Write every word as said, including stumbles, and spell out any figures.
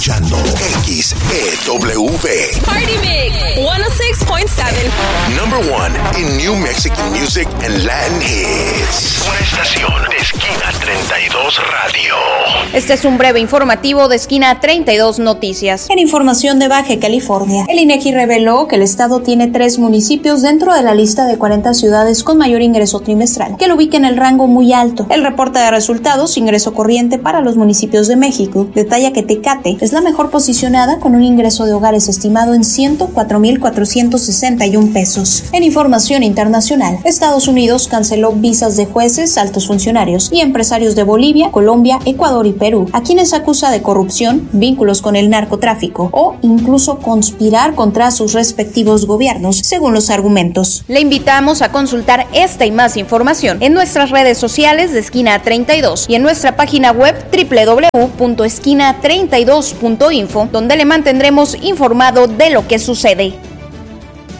escuchando X E W. Party Mix ciento seis punto siete. Number one in New Mexican music and Latin hits. Una estación de Esquina treinta y dos Radio. Este es un breve informativo de Esquina treinta y dos Noticias. En información de Baja California, el INEGI reveló que el estado tiene tres municipios dentro de la lista de cuarenta ciudades con mayor ingreso trimestral, que lo ubica en el rango muy alto. El reporte de resultados, ingreso corriente para los municipios de México, detalla que Tecate es la mejor posicionada con un ingreso de hogares estimado en ciento cuatro mil cuatrocientos sesenta y un pesos. En información internacional, Estados Unidos canceló visas de jueces, altos funcionarios y empresarios de Bolivia, Colombia, Ecuador y Perú, a quienes acusa de corrupción, vínculos con el narcotráfico o incluso conspirar contra sus respectivos gobiernos, según los argumentos. Le invitamos a consultar esta y más información en nuestras redes sociales de Esquina treinta y dos y en nuestra página web doble u doble u doble u punto esquina treinta y dos punto info, donde le mantendremos informado de lo que sucede.